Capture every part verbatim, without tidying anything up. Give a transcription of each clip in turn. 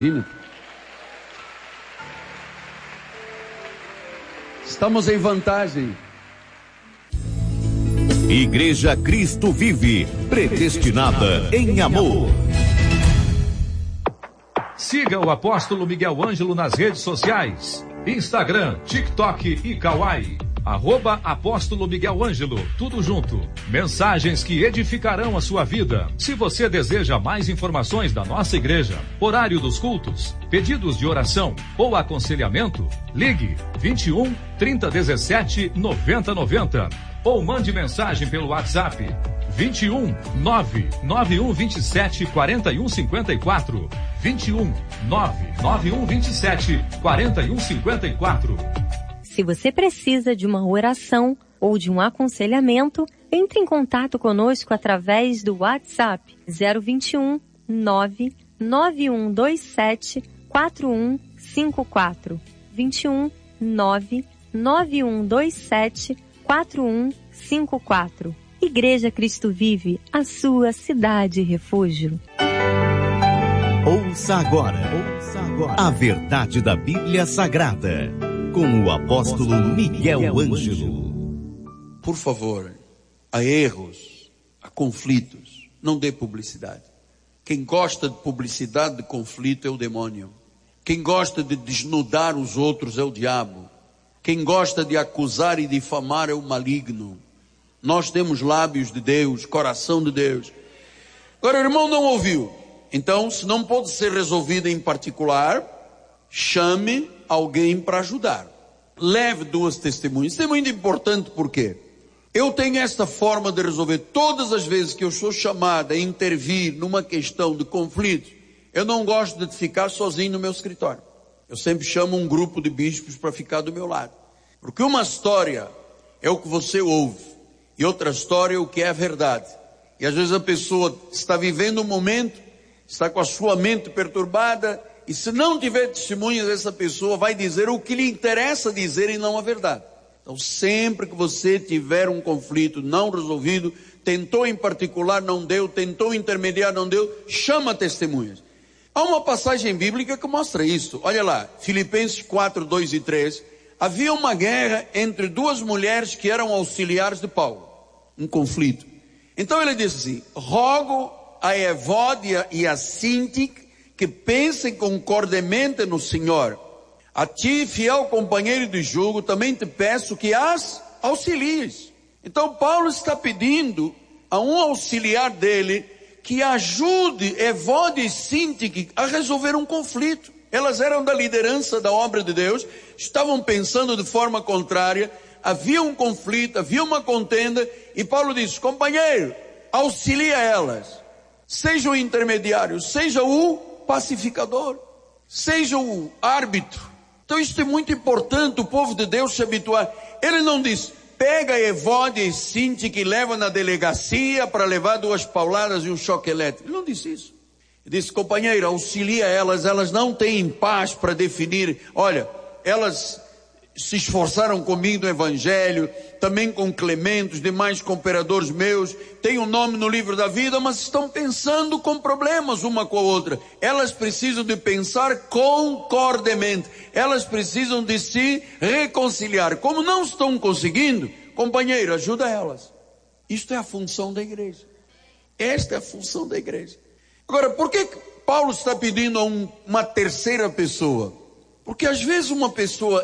Estamos em vantagem. Igreja Cristo Vive, predestinada em amor. Siga o apóstolo Miguel Ângelo nas redes sociais. Instagram, TikTok e Kawaii. Arroba Apóstolo Miguel Ângelo, tudo junto. Mensagens que edificarão a sua vida. Se você deseja mais informações da nossa igreja, horário dos cultos, pedidos de oração ou aconselhamento, ligue vinte e um, trinta, dezessete, noventa, noventa ou mande mensagem pelo WhatsApp vinte e um, nove nove um vinte e sete, quarenta e um cinquenta e quatro. vinte e um, nove nove um vinte e sete, quarenta e um cinquenta e quatro. Se você precisa de uma oração ou de um aconselhamento, entre em contato conosco através do WhatsApp zero vinte e um, nove nove um dois sete, quatro um cinco quatro. vinte e um, nove nove um dois sete, quatro um cinco quatro. Igreja Cristo Vive, a sua cidade refúgio. Ouça agora, ouça agora a verdade da Bíblia Sagrada, com o apóstolo Miguel Ângelo. Por favor, a erros, a conflitos, não dê publicidade. Quem gosta de publicidade, de conflito, é o demônio. Quem gosta de desnudar os outros é o diabo. Quem gosta de acusar e difamar é o maligno. Nós temos lábios de Deus, coração de Deus. Agora o irmão não ouviu. Então, se não pode ser resolvido em particular, chame alguém para ajudar. Leve duas testemunhas. Isso é muito importante porque eu tenho esta forma de resolver. Todas as vezes que eu sou chamado a intervir numa questão de conflito, eu não gosto de ficar sozinho no meu escritório. Eu sempre chamo um grupo de bispos para ficar do meu lado. Porque uma história é o que você ouve. E outra história é o que é a verdade. E às vezes a pessoa está vivendo um momento, está com a sua mente perturbada, e se não tiver testemunhas, essa pessoa vai dizer o que lhe interessa dizer e não a verdade. Então sempre que você tiver um conflito não resolvido, tentou em particular, não deu, tentou intermediar, não deu, chama testemunhas. Há uma passagem bíblica que mostra isso. Olha lá, Filipenses quatro, dois e três. Havia uma guerra entre duas mulheres que eram auxiliares de Paulo. Um conflito. Então ele disse assim: rogo a Evódia e a Sintique que pensem concordemente no Senhor. A ti, fiel companheiro de jugo, também te peço que as auxilies. Então Paulo está pedindo a um auxiliar dele que ajude Evódia e Sintique a resolver um conflito. Elas eram da liderança da obra de Deus, estavam pensando de forma contrária, havia um conflito, havia uma contenda, e Paulo diz: companheiro, auxilia elas, seja o intermediário, seja o pacificador, seja o árbitro. Então isso é muito importante, o povo de Deus se habituar. Ele não diz: pega Evódia e Sintique e leva na delegacia para levar duas pauladas e um choque elétrico. Ele não disse isso. Ele disse: companheiro, auxilia elas, elas não têm paz para definir. Olha, elas se esforçaram comigo no Evangelho, também com Clemente, os demais cooperadores meus, tem um nome no livro da vida, mas estão pensando com problemas uma com a outra. Elas precisam de pensar concordemente, elas precisam de se reconciliar. Como não estão conseguindo, companheiro, ajuda elas. Isto é a função da igreja. Esta é a função da igreja. Agora, por que Paulo está pedindo a um, uma terceira pessoa? Porque às vezes uma pessoa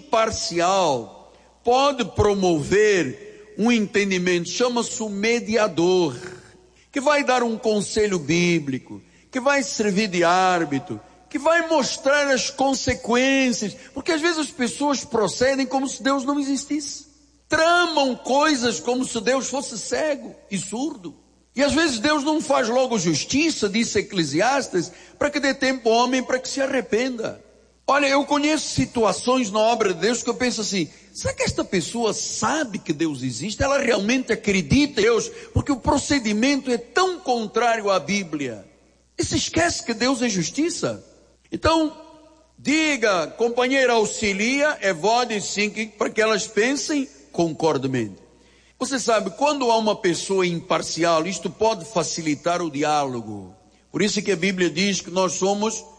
imparcial pode promover um entendimento, chama-se o mediador, que vai dar um conselho bíblico, que vai servir de árbitro, que vai mostrar as consequências, porque às vezes as pessoas procedem como se Deus não existisse, tramam coisas como se Deus fosse cego e surdo. E às vezes Deus não faz logo justiça, disse Eclesiastes, para que dê tempo ao homem para que se arrependa. Olha, eu conheço situações na obra de Deus que eu penso assim: será que esta pessoa sabe que Deus existe? Ela realmente acredita em Deus? Porque o procedimento é tão contrário à Bíblia. E se esquece que Deus é justiça. Então, diga, companheira, auxilia Evódia e Sintique para que elas pensem concordemente. Você sabe, quando há uma pessoa imparcial, isto pode facilitar o diálogo. Por isso que a Bíblia diz que nós somos